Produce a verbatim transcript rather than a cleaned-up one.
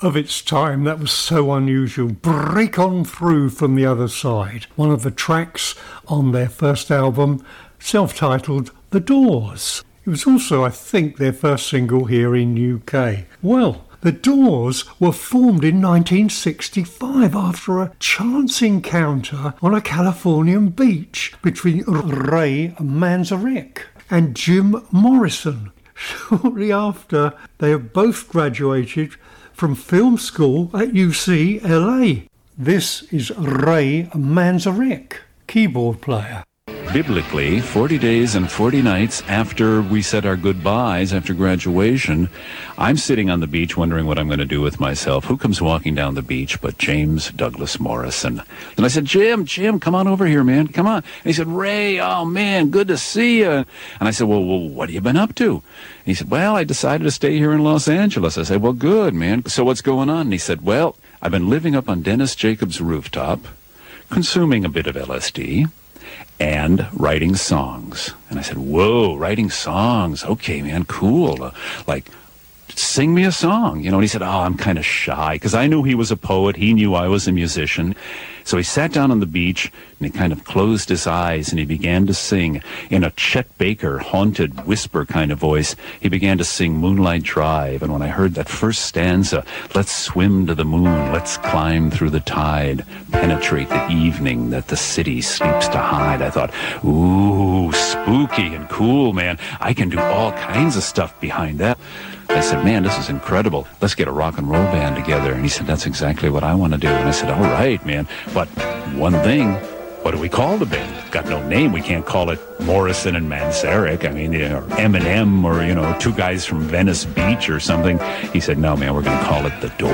of its time. That was so unusual. Break On Through from the Other Side. One of the tracks on their first album, self-titled The Doors. It was also, I think, their first single here in U K. Well, The Doors were formed in nineteen sixty-five after a chance encounter on a Californian beach between Ray Manzarek and Jim Morrison. Shortly after, they have both graduated from film school at U C L A. This is Ray Manzarek, keyboard player. Biblically, forty days and forty nights after we said our goodbyes, after graduation, I'm sitting on the beach wondering what I'm going to do with myself. Who comes walking down the beach but James Douglas Morrison? And I said, Jim, Jim, come on over here, man. Come on. And he said, Ray, oh, man, good to see you. And I said, well, well, what have you been up to? And he said, well, I decided to stay here in Los Angeles. I said, well, good, man. So what's going on? And he said, well, I've been living up on Dennis Jacobs' rooftop, consuming a bit of L S D, and writing songs. And I said, whoa, writing songs. Okay, man, cool. Uh, like, sing me a song. You know, and he said, oh, I'm kind of shy, because I knew he was a poet. He knew I was a musician. So he sat down on the beach, and he kind of closed his eyes, and he began to sing in a Chet Baker haunted whisper kind of voice. He began to sing Moonlight Drive, and when I heard that first stanza, let's swim to the moon, let's climb through the tide, penetrate the evening that the city sleeps to hide, I thought, ooh, spooky and cool, man. I can do all kinds of stuff behind that. I said, man, this is incredible. Let's get a rock and roll band together. And he said, that's exactly what I want to do. And I said, all right, man. But one thing, what do we call the band? Got no name. We can't call it Morrison and Manzarek. I mean, you know, or Eminem or, you know, two guys from Venice Beach or something. He said, no, man, we're going to call it The Doors.